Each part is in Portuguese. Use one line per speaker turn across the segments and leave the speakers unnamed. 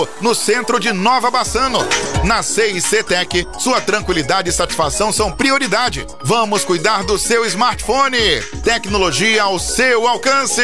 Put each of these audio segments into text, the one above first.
no centro de Nova Bassano. Na CIC-Tec, sua tranquilidade e satisfação são prioridade. Vamos cuidar do seu smartphone. Tecnologia ao seu alcance.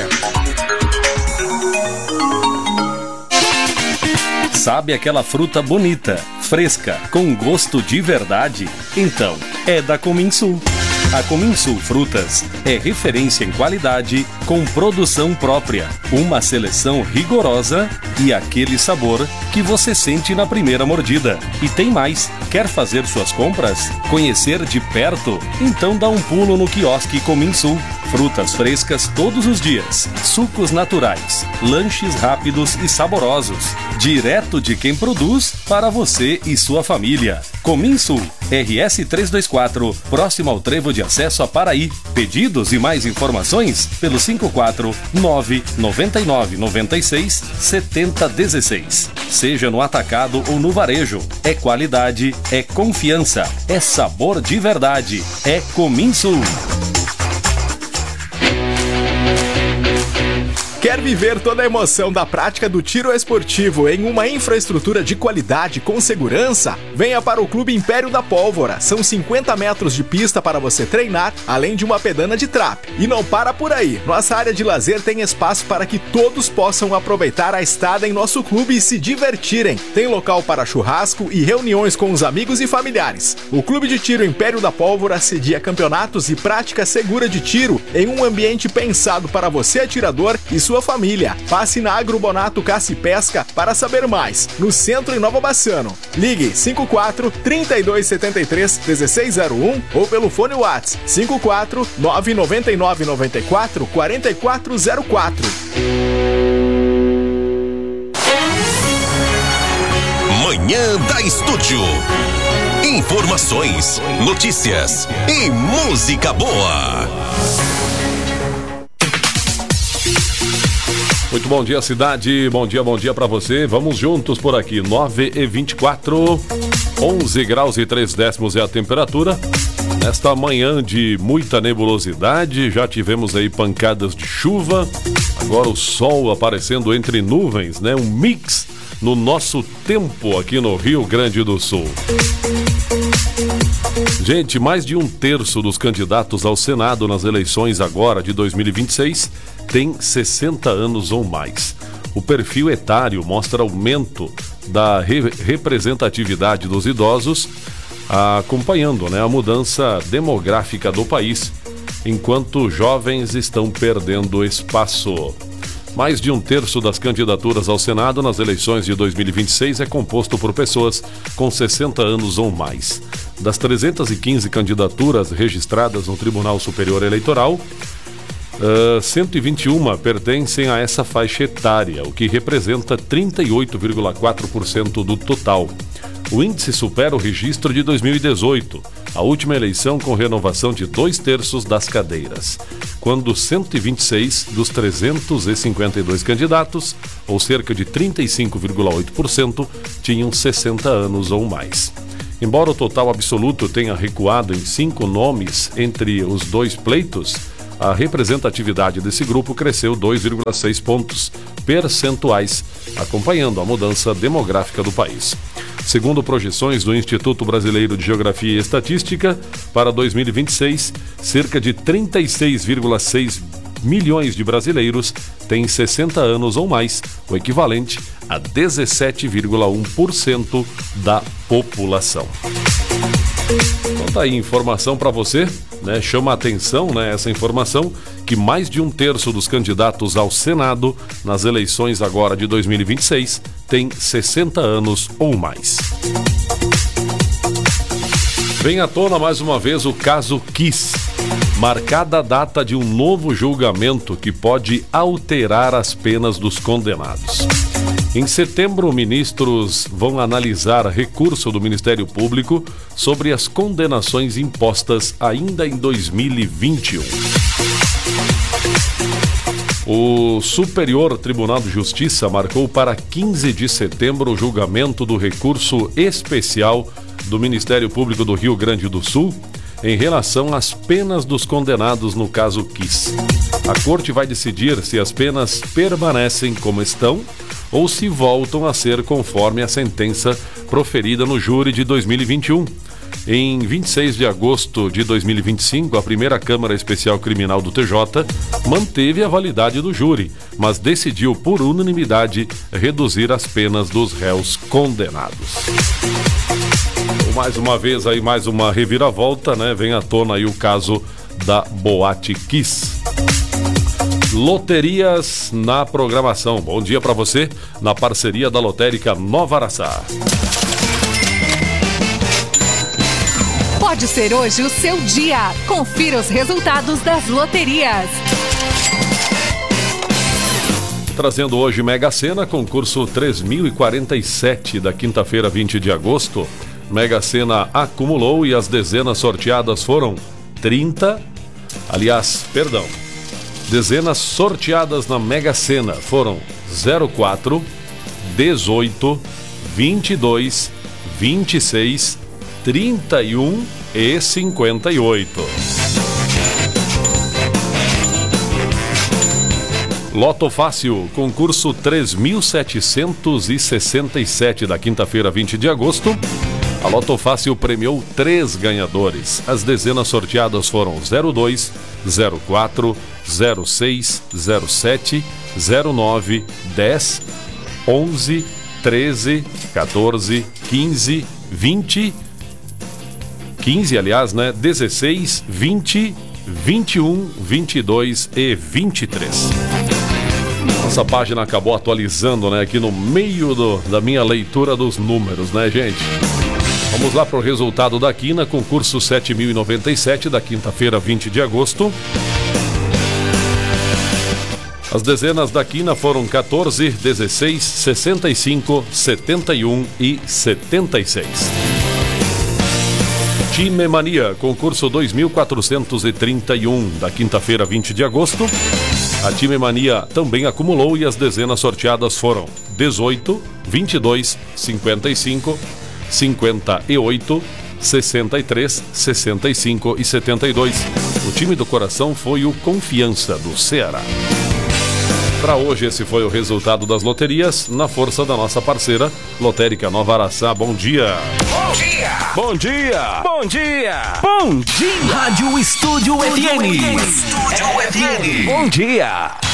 Sabe aquela fruta bonita, fresca, com gosto de verdade? Então, é da Cominsul. A Cominsul Frutas é referência em qualidade, com produção própria, uma seleção rigorosa e aquele sabor que você sente na primeira mordida. E tem mais, quer fazer suas compras? Conhecer de perto? Então dá um pulo no quiosque Cominsul. Frutas frescas todos os dias, sucos naturais, lanches rápidos e saborosos, direto de quem produz para você e sua família. Cominsul, RS 324, próximo ao trevo de acesso a Paraí. Pedidos e mais informações pelo 549-9996-7016. Seja no atacado ou no varejo. É qualidade, é confiança, é sabor de verdade. É Cominsul.
Quer viver toda a emoção da prática do tiro esportivo em uma infraestrutura de qualidade com segurança? Venha para o Clube Império da Pólvora. São 50 metros de pista para você treinar, além de uma pedana de trap. E não para por aí. Nossa área de lazer tem espaço para que todos possam aproveitar a estada em nosso clube e se divertirem. Tem local para churrasco e reuniões com os amigos e familiares. O Clube de Tiro Império da Pólvora cedia campeonatos e prática segura de tiro em um ambiente pensado para você, atirador, e sua família. Passe na Agrobonato Caça e Pesca para saber mais, no centro em Nova Bassano. Ligue 54-3273-1601 ou pelo fone WhatsApp 54-99994-4404.
Manhã da Estúdio. Informações, notícias e música boa.
Muito bom dia, cidade. Bom dia para você. Vamos juntos por aqui. 9h24, 11 graus e 3 décimos é a temperatura. Nesta manhã de muita nebulosidade, já tivemos aí pancadas de chuva. Agora o sol aparecendo entre nuvens, né? Um mix no nosso tempo aqui no Rio Grande do Sul. Gente, mais de um terço dos candidatos ao Senado nas eleições agora de 2026 tem 60 anos ou mais. O perfil etário mostra aumento da representatividade dos idosos, acompanhando, a mudança demográfica do país, enquanto jovens estão perdendo espaço. Mais de um terço das candidaturas ao Senado nas eleições de 2026 é composto por pessoas com 60 anos ou mais. Das 315 candidaturas registradas no Tribunal Superior Eleitoral, 121 pertencem a essa faixa etária, o que representa 38,4% do total. O índice supera o registro de 2018, a última eleição com renovação de 2/3 das cadeiras, quando 126 dos 352 candidatos, ou cerca de 35,8%, tinham 60 anos ou mais. Embora o total absoluto tenha recuado em 5 nomes entre os dois pleitos, a representatividade desse grupo cresceu 2,6 pontos percentuais, acompanhando a mudança demográfica do país. Segundo projeções do Instituto Brasileiro de Geografia e Estatística, para 2026, cerca de 36,6 milhões de brasileiros têm 60 anos ou mais, o equivalente a 17,1% da população. Então tá aí informação para você, chama a atenção, essa informação, que mais de um terço dos candidatos ao Senado nas eleições agora de 2026 tem 60 anos ou mais. Vem à tona mais uma vez o caso Kiss. Marcada a data de um novo julgamento que pode alterar as penas dos condenados. Em setembro, ministros vão analisar recurso do Ministério Público sobre as condenações impostas ainda em 2021. O Superior Tribunal de Justiça marcou para 15 de setembro o julgamento do recurso especial do Ministério Público do Rio Grande do Sul em relação às penas dos condenados no caso Kiss. A Corte vai decidir se as penas permanecem como estão ou se voltam a ser conforme a sentença proferida no júri de 2021. Em 26 de agosto de 2025, a primeira Câmara Especial Criminal do TJ manteve a validade do júri, mas decidiu por unanimidade reduzir as penas dos réus condenados. Mais uma vez aí, mais uma reviravolta, né? Vem à tona aí o caso da Boate Kiss. Loterias na programação. Bom dia para você, na parceria da Lotérica Nova Araçá.
Pode ser hoje o seu dia. Confira os resultados das loterias.
Trazendo hoje Mega Sena, concurso 3047 da quinta-feira, 20 de agosto. Mega Sena acumulou e as dezenas sorteadas foram 30. Dezenas sorteadas na Mega Sena foram 04, 18, 22, 26, 31 e 58. Loto Fácil, concurso 3767 da quinta-feira, 20 de agosto. A Loto Fácil premiou 3 ganhadores. As dezenas sorteadas foram 02, 04, 06, 07, 09, 10, 11, 13, 14, 15, 20... 16, 20, 21, 22 e 23. Nossa página acabou atualizando, né? Aqui no meio da minha leitura dos números, né, gente? Vamos lá para o resultado da quina, concurso 7097 da quinta-feira, 20 de agosto. As dezenas da quina foram 14, 16, 65, 71 e 76. Time Mania, concurso 2431 da quinta-feira, 20 de agosto. A Time Mania também acumulou e as dezenas sorteadas foram 18, 22, 55, 58, 63, 65 e 72. O time do coração foi o Confiança do Ceará. Para hoje, esse foi o resultado das loterias, na força da nossa parceira, Lotérica Nova Araçá. Bom dia!
Bom dia!
Bom dia!
Bom dia!
Bom dia!
Rádio Estúdio FM.
Bom dia!